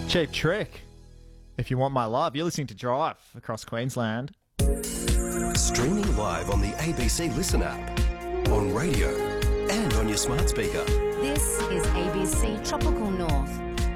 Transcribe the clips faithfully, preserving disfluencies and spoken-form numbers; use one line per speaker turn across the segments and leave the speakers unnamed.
Cheap Trick. If you want my love, you're listening to Drive across Queensland.
Streaming live on the A B C Listen app, on radio and on your smart speaker.
This is A B C Tropical North.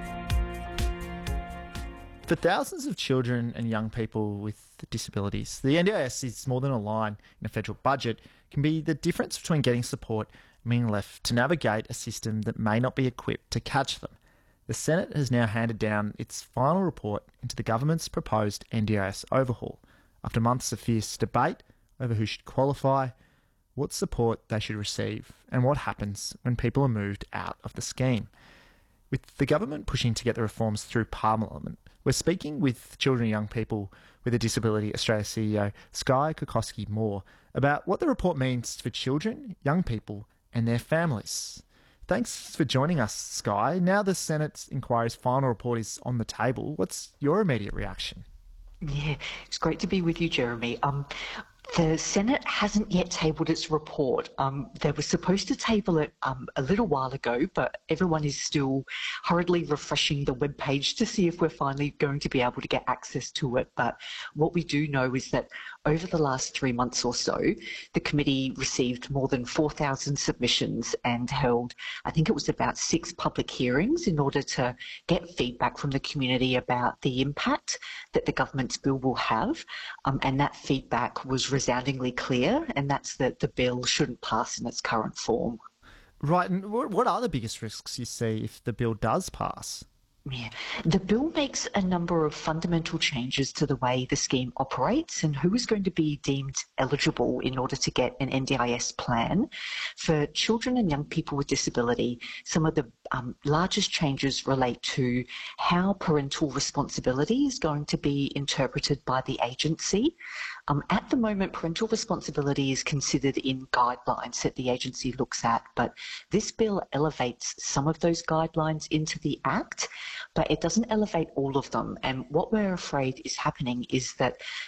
For thousands of children and young people with disabilities, the N D I S is more than a line in a federal budget. It can be the difference between getting support and being left to navigate a system that may not be equipped to catch them. The Senate has now handed down its final report into the government's proposed N D I S overhaul. After months of fierce debate over who should qualify, what support they should receive, and what happens when people are moved out of the scheme. With the government pushing to get the reforms through Parliament, we're speaking with Children and Young People with a Disability Australia C E O Skye Kokoski-Moore about what the report means for children, young people and their families. Thanks for joining us, Skye. Now the Senate's inquiry's final report is on the table. What's your immediate reaction?
Yeah, it's great to be with you, Jeremy. Um, the Senate hasn't yet tabled its report. Um, they were supposed to table it um, a little while ago, but everyone is still hurriedly refreshing the webpage to see if we're finally going to be able to get access to it. But what we do know is that over the last three months or so, the committee received more than four thousand submissions and held, I think it was about six public hearings in order to get feedback from the community about the impact that the government's bill will have. Um, and that feedback was resoundingly clear, and that's that the bill shouldn't pass in its current form.
Right, and what are the biggest risks you see if the bill does pass?
Yeah. The bill makes a number of fundamental changes to the way the scheme operates and who is going to be deemed eligible in order to get an N D I S plan. For children and young people with disability, some of the um, largest changes relate to how parental responsibility is going to be interpreted by the agency. Um, at the moment, parental responsibility is considered in guidelines that the agency looks at, but this bill elevates some of those guidelines into the Act, but it doesn't elevate all of them. And what we're afraid is happening is that